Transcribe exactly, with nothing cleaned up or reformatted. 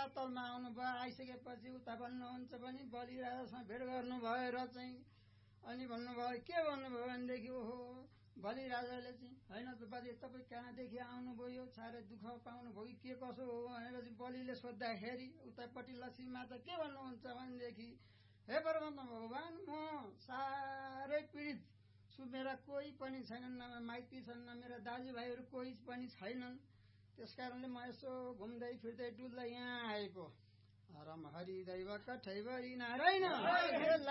पातलमा आउनुभयो। आइसकेपछि उता भन्नुहुन्छ भने बलि राजासँग भेट गर्नु भएर चाहिँ अनि भन्नुभयो के भन्नुभयो भनेदेखि ओहो बलि राजाले चाहिँ होइन त बाजे तपाईँ कहाँदेखि आउनुभयो यो साह्रै दुःख पाउनुभयो कि के कसो हो भनेर चाहिँ बलिले सोद्धाखेरि उतापट्टि लक्ष्मी माता के भन्नुहुन्छ भनेदेखि हे परमात्मा भगवान म साह्रै पीडित छु। मेरा कोही पनि छैनन्, न माइती छन्, न मेरा दाजुभाइहरू कोही पनि छैनन्। त्यस कारणले म यसो घुम्दै फिर्दै डुल्दै यहाँ आएको। हरम हरि दैव कठैबरी नारायण।